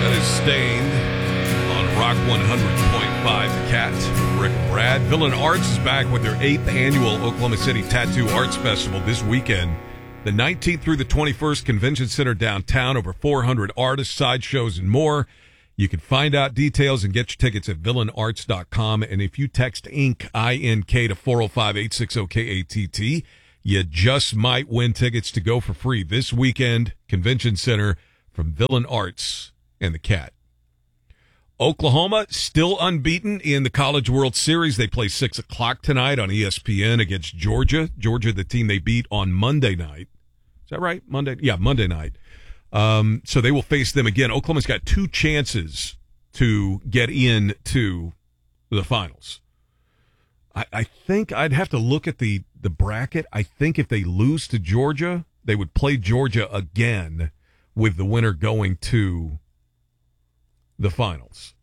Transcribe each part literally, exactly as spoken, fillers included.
That is Stained on Rock one hundred point five. The Cat, Rick and Brad. Villain Arts is back with their eighth annual Oklahoma City Tattoo Arts Festival this weekend. The nineteenth through the twenty-first, Convention Center downtown. Over four hundred artists, sideshows, and more. You can find out details and get your tickets at villain arts dot com. And if you text INK, I N K, to four oh five, eight six zero, K A T T, you just might win tickets to go for free this weekend. Convention Center from Villain Arts and the Cat. Oklahoma still unbeaten in the College World Series. They play six o'clock tonight on E S P N against Georgia. Georgia, the team they beat on Monday night. Is that right? Monday? Yeah, Monday night. Um, so they will face them again. Oklahoma's got two chances to get into the finals. I, I think I'd have to look at the, the bracket. I think if they lose to Georgia, they would play Georgia again with the winner going to the finals.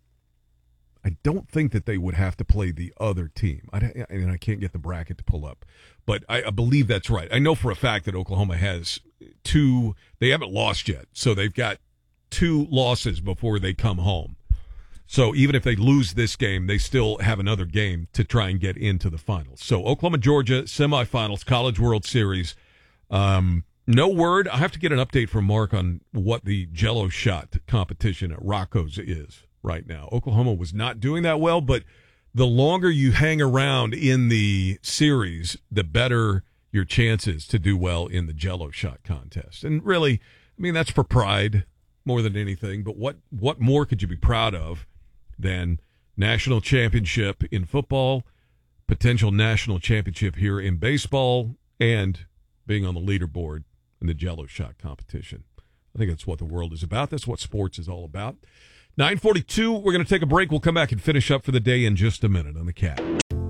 I don't think that they would have to play the other team. I, and I can't get the bracket to pull up, but I, I believe that's right. I know for a fact that Oklahoma has two. They haven't lost yet, so they've got two losses before they come home. So even if they lose this game, they still have another game to try and get into the finals. So Oklahoma, Georgia, semifinals, College World Series. Um, no word. I have to get an update from Mark on what the Jello shot competition at Rocco's is right now. Oklahoma was not doing that well, but the longer you hang around in the series, the better your chances to do well in the Jello shot contest. And really, I mean, that's for pride more than anything, but what, what more could you be proud of than national championship in football, potential national championship here in baseball, and being on the leaderboard in the Jello shot competition? I think that's what the world is about. That's what sports is all about. nine forty-two, we're going to take a break. We'll come back and finish up for the day in just a minute on the Cat.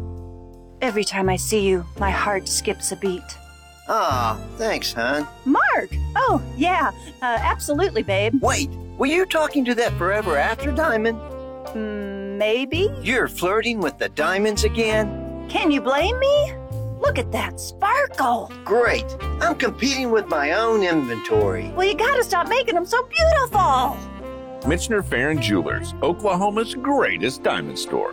Every time I see you, my heart skips a beat. Aw, thanks, hon. Mark! Oh, yeah, uh, absolutely, babe. Wait, were you talking to that forever after diamond? Mm, maybe? You're flirting with the diamonds again? Can you blame me? Look at that sparkle. Great. I'm competing with my own inventory. Well, you gotta stop making them so beautiful. Michener Farron Jewelers, Oklahoma's greatest diamond store.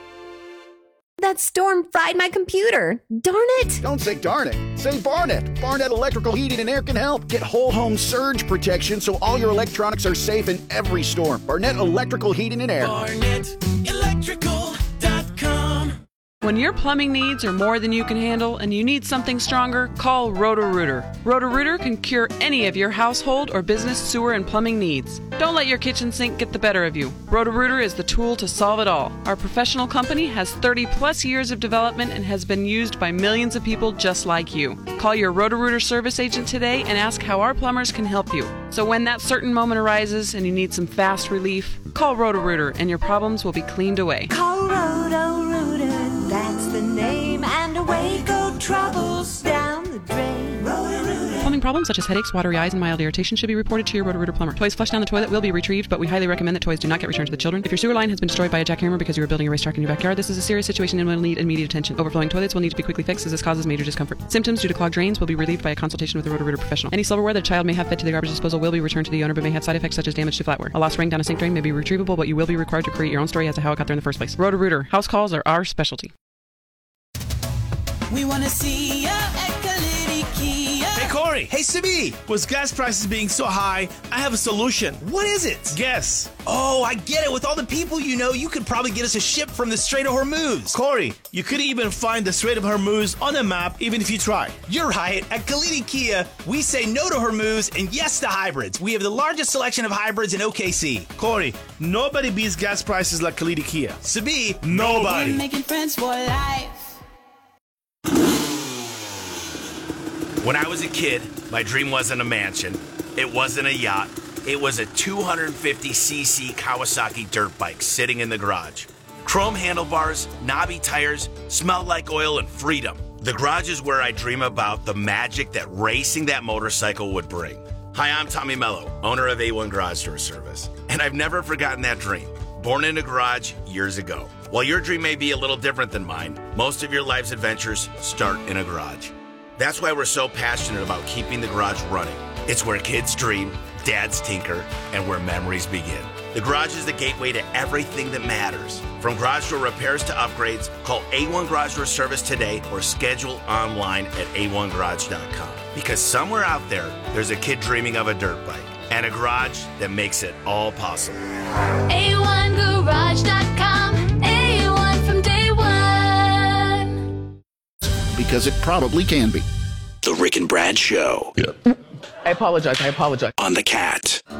That storm fried my computer. Darn it. Don't say darn it. Say Barnett. Barnett Electrical Heating and Air can help. Get whole home surge protection so all your electronics are safe in every storm. Barnett Electrical Heating and Air. Barnett Electrical dot com. When your plumbing needs are more than you can handle and you need something stronger, call Roto-Rooter. Roto-Rooter can cure any of your household or business sewer and plumbing needs. Don't let your kitchen sink get the better of you. Roto-Rooter is the tool to solve it all. Our professional company has thirty plus years of development and has been used by millions of people just like you. Call your Roto-Rooter service agent today and ask how our plumbers can help you. So when that certain moment arises and you need some fast relief, call Roto-Rooter and your problems will be cleaned away. Call Roto-Rooter, that's the name, and away go troubles down the drain. Roto-Rooter. Plumbing problems such as headaches, watery eyes, and mild irritation should be reported to your Roto-Rooter plumber. Toys flushed down the toilet will be retrieved, but we highly recommend that toys do not get returned to the children. If your sewer line has been destroyed by a jackhammer because you were building a racetrack in your backyard, this is a serious situation and will need immediate attention. Overflowing toilets will need to be quickly fixed as this causes major discomfort. Symptoms due to clogged drains will be relieved by a consultation with a Roto-Rooter professional. Any silverware that a child may have fed to the garbage disposal will be returned to the owner but may have side effects such as damage to flatware. A lost ring down a sink drain may be retrievable, but you will be required to create your own story as to how it got there in the first place. Roto-Rooter. House calls are our specialty. We want to see ya at Kalidi Kia. Hey, Corey. Hey, Sibi. With gas prices being so high, I have a solution. What is it? Guess. Oh, I get it. With all the people you know, you could probably get us a ship from the Strait of Hormuz. Corey, you couldn't even find the Strait of Hormuz on the map, even if you tried. You're right. At Kalidi Kia, we say no to Hormuz and yes to hybrids. We have the largest selection of hybrids in O K C. Corey, nobody beats gas prices like Kalidi Kia. Sibi, nobody. We're making friends for life. When I was a kid, my dream wasn't a mansion, it wasn't a yacht, it was a two hundred fifty c c Kawasaki dirt bike sitting in the garage. Chrome handlebars, knobby tires, smelled like oil and freedom. The garage is where I dream about the magic that racing that motorcycle would bring. Hi, I'm Tommy Mello, owner of A one Garage Door Service, and I've never forgotten that dream. Born in a garage years ago. While your dream may be a little different than mine, most of your life's adventures start in a garage. That's why we're so passionate about keeping the garage running. It's where kids dream, dads tinker, and where memories begin. The garage is the gateway to everything that matters. From garage door repairs to upgrades, call A one Garage Door Service today or schedule online at A one garage dot com. Because somewhere out there, there's a kid dreaming of a dirt bike and a garage that makes it all possible. A one garage dot com. A one from day one. Because it probably can be. The Rick and Brad Show. I apologize. I apologize. On the Cat.